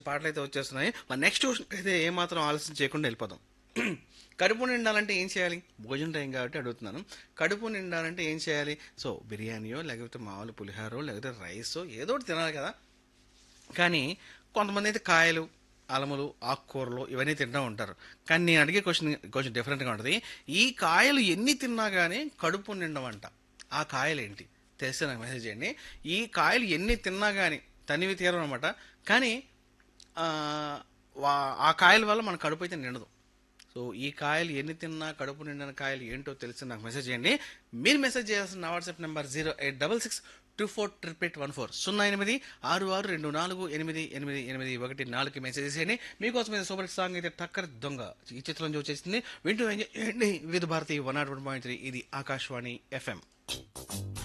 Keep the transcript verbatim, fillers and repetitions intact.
పాటలైతే వచ్చేస్తున్నాయి. మరి next question అయితే ఏమాత్రం ఆలస్యం చేయకుండా వెళ్ళిపోదాం. కడుపు నిండాలంటే ఏం చేయాలి? భోజన టైం కాబట్టి అడుగుతున్నాను. కడుపు నిండాలంటే ఏం చేయాలి? సో బిర్యానీయో లేకపోతే మామూలు పులిహారో లేకపోతే రైసో ఏదో ఒకటి తినాలి కదా. కానీ కొంతమంది అయితే కాయలు, అలములు, ఆకుకూరలు ఇవన్నీ తింటూ ఉంటారు. కానీ నేను అడిగే క్వశ్చన్ కొంచెం డిఫరెంట్గా ఉంటుంది. ఈ కాయలు ఎన్ని తిన్నా కానీ కడుపు నిండవంట. ఆ కాయలు ఏంటి తెలిస్తే నాకు మెసేజ్ చేయండి. ఈ కాయలు ఎన్ని తిన్నా కానీ తనివి తీరం అనమాట. కానీ ఆ, వా- ఆ కాయల వల్ల మన కడుపు అయితే నిండదు. సో ఈ కాయలు ఎన్ని తిన్నా కడుపు నిండిన కాయలు ఏంటో తెలిసి నాకు మెసేజ్ చేయండి. మీరు మెసేజ్ చేయాల్సిన నా WhatsApp number zero eight double six two four triple eight one four సున్నా ఎనిమిది ఆరు ఆరు రెండు నాలుగు ఎనిమిది ఎనిమిది ఎనిమిది ఒకటి నాలుగుకి మెసేజ్ చేయండి. మీకోసం ఇది సూపర్ సాంగ్ అయితే టక్కర్ దొంగ ఈ చిత్రం వచ్చేసింది. వింటూ ఎంజాయ్ చేయండి. వివిధ Bharati one not one point three ఇది ఆకాశవాణి ఎఫ్ఎం.